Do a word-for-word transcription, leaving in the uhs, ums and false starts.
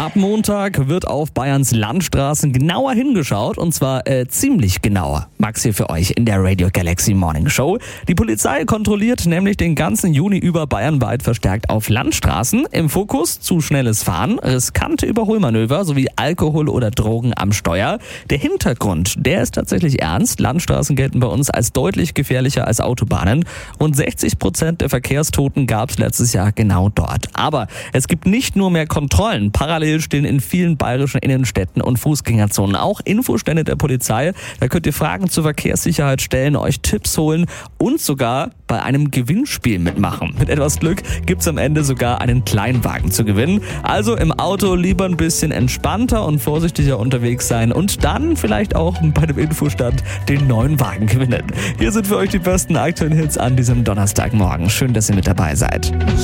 Ab Montag wird auf Bayerns Landstraßen genauer hingeschaut und zwar äh, ziemlich genauer. Max hier für euch in der Radio Galaxy Morning Show. Die Polizei kontrolliert nämlich den ganzen Juni über bayernweit verstärkt auf Landstraßen. Im Fokus zu schnelles Fahren, riskante Überholmanöver sowie Alkohol oder Drogen am Steuer. Der Hintergrund, der ist tatsächlich ernst. Landstraßen gelten bei uns als deutlich gefährlicher als Autobahnen. Rund sechzig Prozent der Verkehrstoten gab es letztes Jahr genau dort. Aber es gibt nicht nur mehr Kontrollen. Parallel stehen in vielen bayerischen Innenstädten und Fußgängerzonen auch Infostände der Polizei. Da könnt ihr Fragen zur Verkehrssicherheit stellen, euch Tipps holen und sogar bei einem Gewinnspiel mitmachen. Mit etwas Glück gibt's am Ende sogar einen Kleinwagen zu gewinnen. Also im Auto lieber ein bisschen entspannter und vorsichtiger unterwegs sein und dann vielleicht auch bei dem Infostand den neuen Wagen gewinnen. Hier sind für euch die besten aktuellen Hits an diesem Donnerstagmorgen. Schön, dass ihr mit dabei seid.